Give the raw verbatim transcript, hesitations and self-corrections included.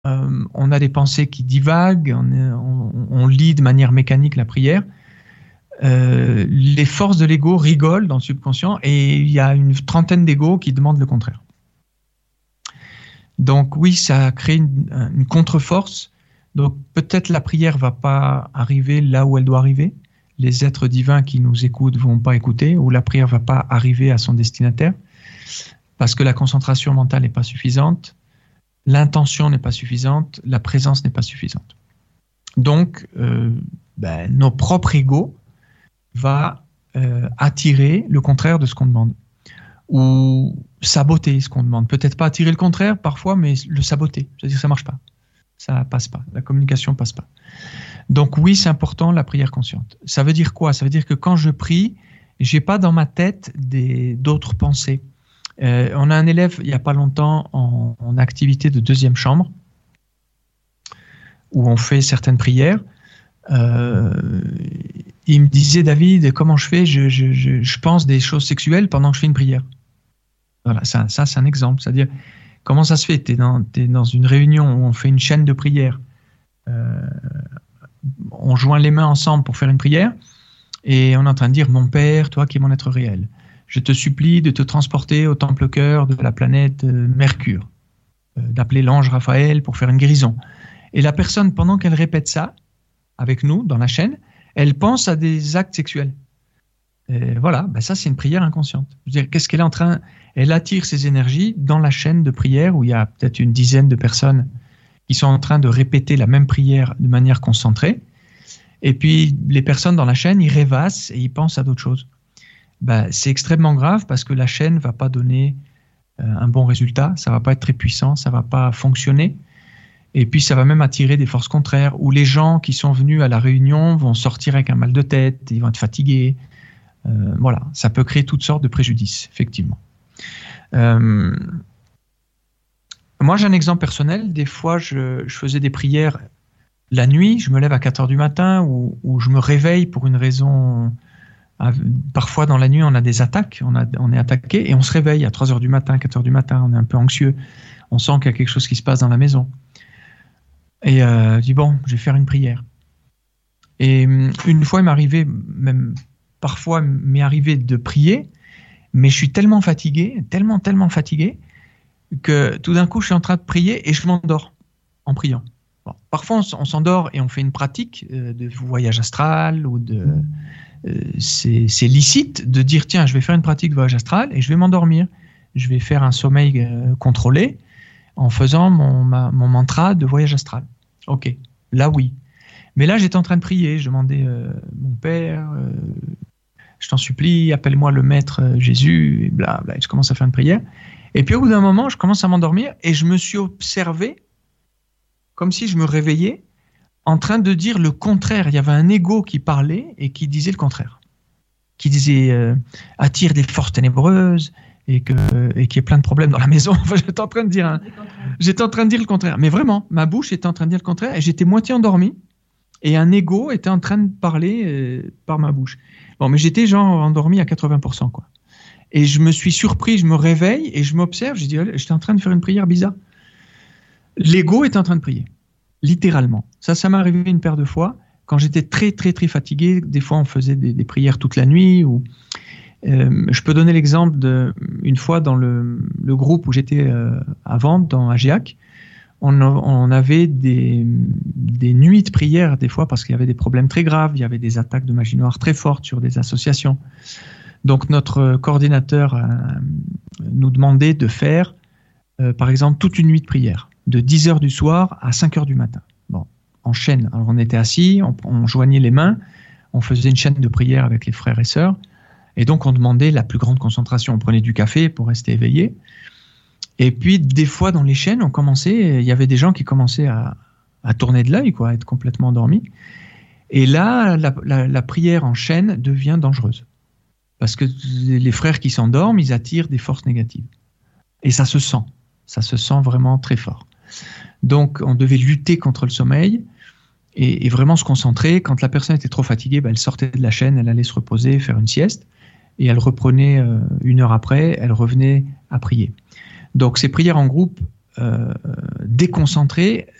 euh, on a des pensées qui divaguent, on, est, on, on lit de manière mécanique la prière. Euh, les forces de l'ego rigolent dans le subconscient et il y a une trentaine d'égos qui demandent le contraire. Donc oui, ça crée une, une contre-force. Donc peut-être la prière ne va pas arriver là où elle doit arriver. Les êtres divins qui nous écoutent ne vont pas écouter, ou la prière ne va pas arriver à son destinataire parce que la concentration mentale n'est pas suffisante, l'intention n'est pas suffisante, la présence n'est pas suffisante. Donc euh, ben, nos propres égos va euh, attirer le contraire de ce qu'on demande ou saboter ce qu'on demande. Peut-être pas attirer le contraire parfois, mais le saboter. C'est-à-dire que ça marche pas. Ça passe pas. La communication passe pas. Donc oui, c'est important la prière consciente. Ça veut dire quoi? Ça veut dire que quand je prie, j'ai pas dans ma tête des, d'autres pensées. Euh, on a un élève il y a pas longtemps en, en activité de deuxième chambre où on fait certaines prières. Euh, il me disait, David, comment je fais? je, je, je, je pense des choses sexuelles pendant que je fais une prière. Voilà, ça, ça c'est un exemple. C'est-à-dire, comment ça se fait? Tu es dans, t'es dans une réunion où on fait une chaîne de prières. Euh, on joint les mains ensemble pour faire une prière et on est en train de dire, mon Père, toi qui es mon être réel, je te supplie de te transporter au temple cœur de la planète Mercure, euh, d'appeler l'ange Raphaël pour faire une guérison. Et la personne, pendant qu'elle répète ça, avec nous, dans la chaîne, elle pense à des actes sexuels. Et voilà, ben ça c'est une prière inconsciente. Je veux dire, qu'est-ce qu'elle est en train... Elle attire ses énergies dans la chaîne de prière où il y a peut-être une dizaine de personnes qui sont en train de répéter la même prière de manière concentrée. Et puis les personnes dans la chaîne, ils rêvassent et ils pensent à d'autres choses. Ben, c'est extrêmement grave parce que la chaîne ne va pas donner euh, un bon résultat, ça ne va pas être très puissant, ça ne va pas fonctionner. Et puis ça va même attirer des forces contraires où les gens qui sont venus à la réunion vont sortir avec un mal de tête, ils vont être fatigués. Euh, voilà, ça peut créer toutes sortes de préjudices, effectivement. Euh, moi, j'ai un exemple personnel. Des fois, je, je faisais des prières la nuit, je me lève à quatre heures du matin ou, ou je me réveille pour une raison... Parfois, dans la nuit, on a des attaques, on, a, on est attaqué et on se réveille à trois heures du matin, quatre heures du matin, on est un peu anxieux, on sent qu'il y a quelque chose qui se passe dans la maison. Et euh, je dis, bon, je vais faire une prière. Et une fois, il m'est arrivé, même parfois, il m'est arrivé de prier, mais je suis tellement fatigué, tellement, tellement fatigué, que tout d'un coup, je suis en train de prier et je m'endors en priant. Bon, parfois, on, on s'endort et on fait une pratique euh, de voyage astral ou de... Euh, c'est, c'est licite de dire, tiens, je vais faire une pratique de voyage astral et je vais m'endormir. Je vais faire un sommeil euh, contrôlé en faisant mon, ma, mon mantra de voyage astral. Ok, là oui. Mais là, j'étais en train de prier. Je demandais, euh, mon Père, euh, je t'en supplie, appelle-moi le Maître euh, Jésus, et bla, bla. Et je commence à faire une prière. Et puis au bout d'un moment, je commence à m'endormir et je me suis observé comme si je me réveillais en train de dire le contraire. Il y avait un ego qui parlait et qui disait le contraire. Qui disait euh, attire des forces ténébreuses et, que, et qu'il y ait plein de problèmes dans la maison. Enfin, j'étais en train de dire, un, j'étais en train de dire le contraire. Mais vraiment, ma bouche était en train de dire le contraire et j'étais moitié endormi et un ego était en train de parler euh, par ma bouche. Bon, mais j'étais genre endormi à quatre-vingts pour cent, quoi. Et je me suis surpris, je me réveille et je m'observe. Je dis, j'étais en train de faire une prière bizarre. L'ego est en train de prier. Littéralement. Ça, ça m'est arrivé une paire de fois. Quand j'étais très, très, très fatigué, des fois, on faisait des, des prières toute la nuit. Ou, euh, je peux donner l'exemple d'une fois dans le, le groupe où j'étais euh, avant, dans Agiac, on, on avait des, des nuits de prière, des fois, parce qu'il y avait des problèmes très graves. Il y avait des attaques de magie noire très fortes sur des associations. Donc, notre coordinateur euh, nous demandait de faire, euh, par exemple, toute une nuit de prière. De dix heures du soir à cinq heures du matin. Bon, en chaîne. Alors on était assis, on, on joignait les mains, on faisait une chaîne de prière avec les frères et sœurs, et donc on demandait la plus grande concentration. On prenait du café pour rester éveillé. Et puis des fois dans les chaînes, on commençait, il y avait des gens qui commençaient à, à tourner de l'œil, quoi, à être complètement endormis. Et là, la, la, la prière en chaîne devient dangereuse. Parce que les frères qui s'endorment, ils attirent des forces négatives. Et ça se sent. Ça se sent vraiment très fort. Donc, on devait lutter contre le sommeil et, et vraiment se concentrer. Quand la personne était trop fatiguée, ben, elle sortait de la chaîne, elle allait se reposer, faire une sieste, et elle reprenait euh, une heure après, elle revenait à prier. Donc, ces prières en groupe euh, déconcentré,